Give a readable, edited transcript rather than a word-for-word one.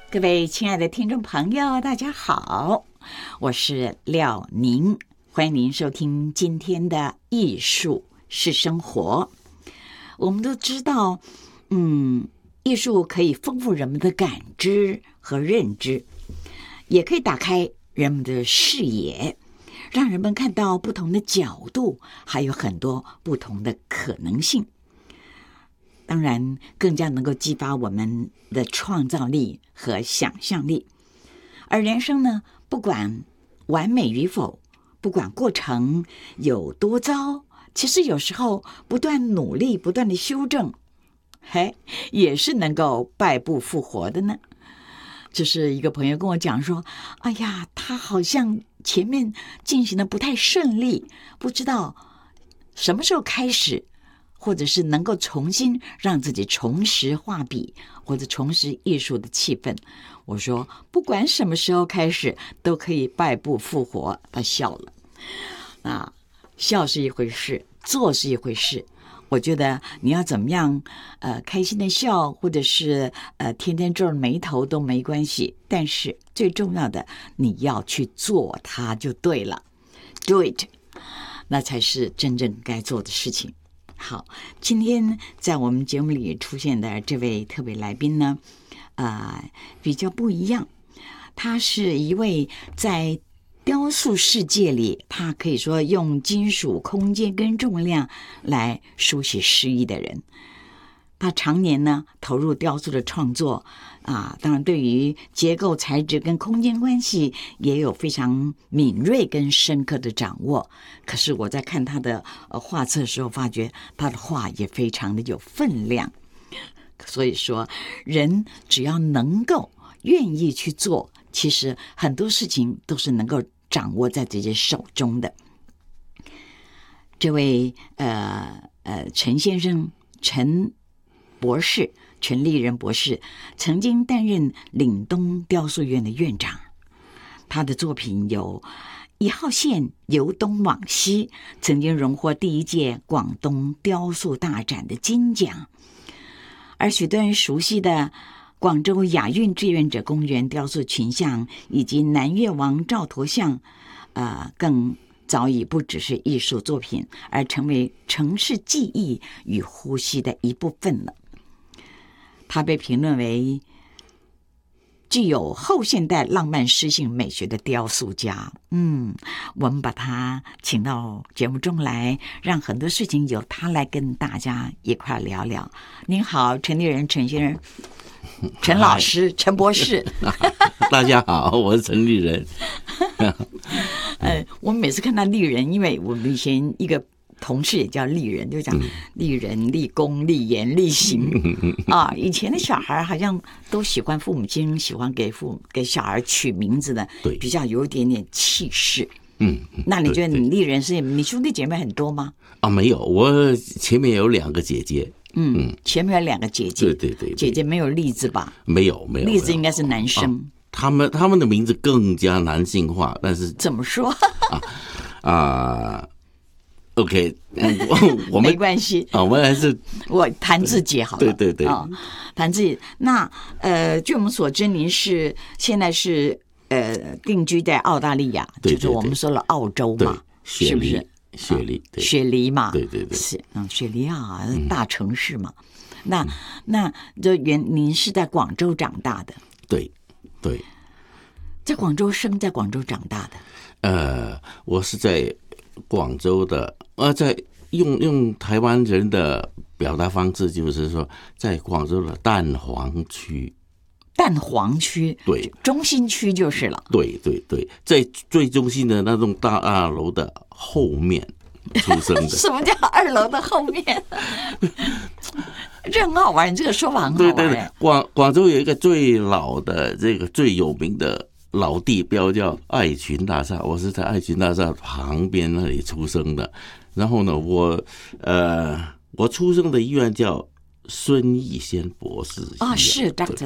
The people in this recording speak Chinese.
各位亲爱的听众朋友，大家好，我是廖宁，欢迎您收听今天的艺术是生活。我们都知道，艺术可以丰富人们的感知和认知，也可以打开人们的视野，让人们看到不同的角度，还有很多不同的可能性。当然，更加能够激发我们的创造力和想象力。而人生呢，不管完美与否，不管过程有多糟，其实有时候不断努力，不断的修正，也是能够败不复活的呢。就是一个朋友跟我讲说，哎呀，他好像前面进行的不太顺利，不知道什么时候开始，或者是能够重新让自己重拾画笔，或者重拾艺术的气氛。我说不管什么时候开始都可以败不复活。他笑了。笑是一回事，做是一回事。我觉得你要怎么样开心的笑，或者是天天皱着眉头都没关系，但是最重要的你要去做它就对了。 Do it， 那才是真正该做的事情。好，今天在我们节目里出现的这位特别来宾呢，比较不一样。他是一位在雕塑世界里，他可以说用金属、空间跟重量来书写诗意的人。他常年呢投入雕塑的创作当然对于结构、材质跟空间关系也有非常敏锐跟深刻的掌握。可是我在看他的画册的时候，发觉他的画也非常的有分量。所以说，人只要能够愿意去做，其实很多事情都是能够掌握在自己手中的。这位陈先生，陈博士，陈立人博士曾经担任岭东雕塑院的院长。他的作品有1号线由东往西，曾经荣获第1届广东雕塑大展的金奖。而许多人熟悉的广州亚运志愿者公园雕塑群像以及南越王赵佗像更早已不只是艺术作品，而成为城市记忆与呼吸的一部分了。他被评论为具有后现代浪漫诗性美学的雕塑家。我们把他请到节目中来，让很多事情由他来跟大家一块聊聊。您好，陈立人陈先生，陈老师，陈博士。 大家好，我是陈立人。 我们每次看到立人，因为我们以前一个同事也叫立人，就讲立人、立功、立言、立行以前的小孩好像都喜欢父母亲喜欢给小孩取名字的，比较有一点点气势。那你觉得你立人是你兄弟姐妹很多吗？ 没有，我前面有2个姐姐。 前面有2个姐姐。对，姐姐没有立字吧？ 没有。 立字应该是男生。 他们的名字更加男性化，但是怎么说 ？OK， 我们没关系我们还是我谈自己好了。 对， 谈自己。那据我们所知，您现在是定居在澳大利亚，就是我们说了澳洲嘛，是不是？雪梨嘛， 对， 是雪梨大城市嘛。那您是在广州长大的？ 对， 在广州生，在广州长大的。我是在广州的，在用台湾人的表达方式，就是说，在广州的蛋黄区。 蛋黄区， 对， 中心区就是了。 对，在最中心的那栋大楼的后面出生的。 什么叫2楼的后面？这很好玩，这个说法很好玩。 对，广州有一个最老的这个最有名的老地标叫爱群大厦，我是在爱群大厦旁边那里出生的。然后呢，我出生的医院叫孙逸仙博士医院。 是 Dr.